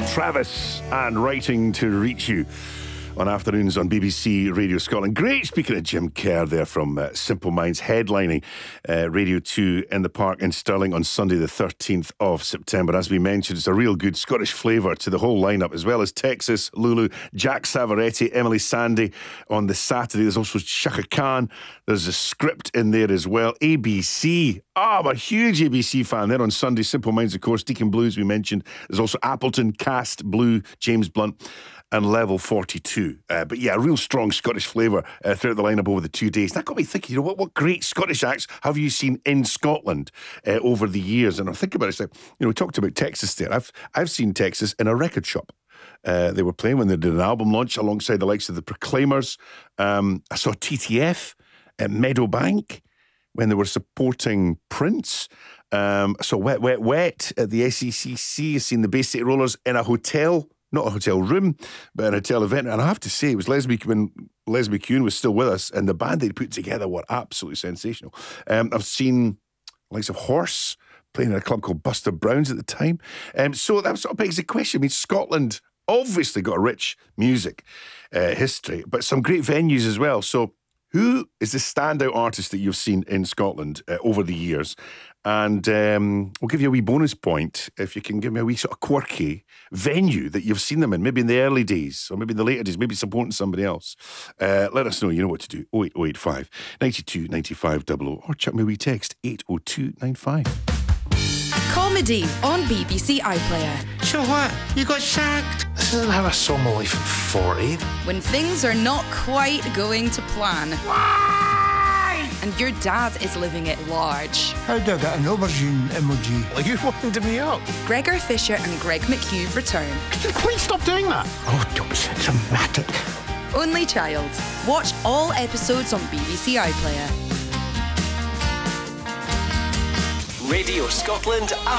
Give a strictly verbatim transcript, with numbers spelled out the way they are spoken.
Travis and Writing to Reach You on afternoons on B B C Radio Scotland. Great, speaking of Jim Kerr there from uh, Simple Minds, headlining uh, Radio two in the Park in Stirling on Sunday the thirteenth of September. As we mentioned, it's a real good Scottish flavour to the whole lineup, as well as Texas, Lulu, Jack Savaretti, Emily Sandé on the Saturday. There's also Chaka Khan. There's a Script in there as well. A B C. Oh, I'm a huge A B C fan there on Sunday. Simple Minds, of course. Deacon Blues, we mentioned. There's also Appleton, Cast, Blue, James Blunt, and Level forty-two. Uh, but yeah, a real strong Scottish flavour uh, throughout the lineup over the two days. That got me thinking, you know, what, what great Scottish acts have you seen in Scotland uh, over the years? And I think about it, so, you know, we talked about Texas there. I've I've seen Texas in a record shop. Uh, they were playing when they did an album launch alongside the likes of the Proclaimers. Um, I saw T T F at Meadowbank when they were supporting Prince. Um, I saw Wet, Wet, Wet at the S E C C. I've seen the Bay State Rollers in a hotel, not a hotel room, but an hotel event. And I have to say, it was Leslie when Les McCune was still with us, and the band they'd put together were absolutely sensational. Um, I've seen the likes of Horse playing in a club called Buster Brown's at the time. Um, so that sort of begs the question. I mean, Scotland obviously got a rich music uh, history, but some great venues as well. So who is the standout artist that you've seen in Scotland uh, over the years? And um, we'll give you a wee bonus point if you can give me a wee sort of quirky venue that you've seen them in, maybe in the early days or maybe in the later days, maybe supporting somebody else. Uh, let us know. You know what to do. oh eight oh eight five, nine two, nine five double oh or chuck me a wee text eight oh two nine five. Comedy on B B C iPlayer. So what? You got sacked? This isn't how I saw my life at forty. When things are not quite going to plan. Why? And your dad is living at large. How do I get an aubergine emoji? Well, you wound me up. Gregor Fisher and Greg McHugh return. Could you please stop doing that? Oh, don't be so dramatic. Only Child. Watch all episodes on B B C iPlayer. Radio Scotland